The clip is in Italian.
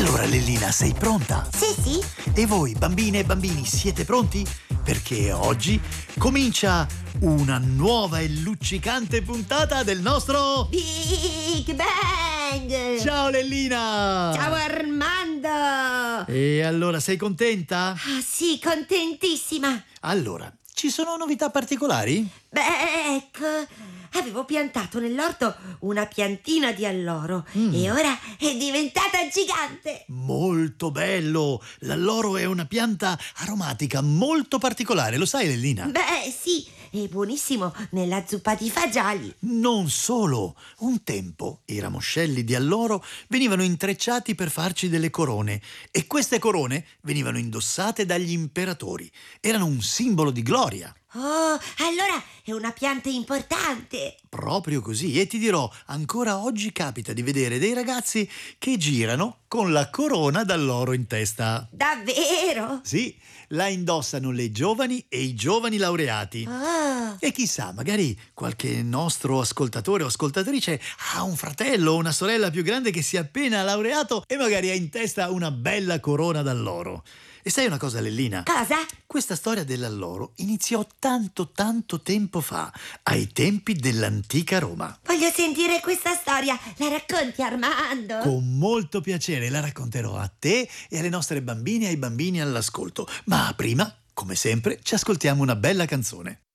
Allora, Lellina, sei pronta? Sì, sì. E voi, bambine e bambini, siete pronti? Perché oggi comincia una nuova e luccicante puntata del nostro... Big Bang! Ciao, Lellina! Ciao Armando! E allora, sei contenta? Ah, sì, contentissima. Allora, ci sono novità particolari? Beh, ecco, avevo piantato nell'orto una piantina di alloro e ora è diventata gigante. Molto bello! L'alloro è una pianta aromatica molto particolare, lo sai, Lellina? Beh, sì, è buonissimo nella zuppa di fagioli. Non solo! Un tempo i ramoscelli di alloro venivano intrecciati per farci delle corone e queste corone venivano indossate dagli imperatori. Erano un simbolo di gloria. Oh, allora è una pianta importante. Proprio così, e ti dirò, ancora oggi capita di vedere dei ragazzi che girano con la corona d'alloro in testa. Davvero? Sì, la indossano le giovani e i giovani laureati. Oh, E chissà, magari qualche nostro ascoltatore o ascoltatrice ha un fratello o una sorella più grande che si è appena laureato e magari ha in testa una bella corona d'alloro. E sai una cosa, Lellina? cosa? Questa storia dell'alloro iniziò tanto tempo fa, ai tempi dell'antica Roma. Voglio sentire questa storia. La racconti, Armando? Con molto piacere la racconterò a te e alle nostre bambine e ai bambini all'ascolto. Ma prima, come sempre, ci ascoltiamo una bella canzone.